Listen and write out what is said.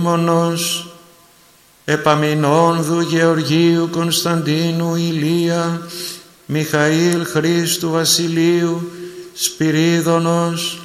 Μονός, Επαμεινόνδου, Γεωργίου, Κωνσταντίνου, Ηλία, Μιχαήλ, Χρήστου, Βασιλείου, Σπυρίδωνος,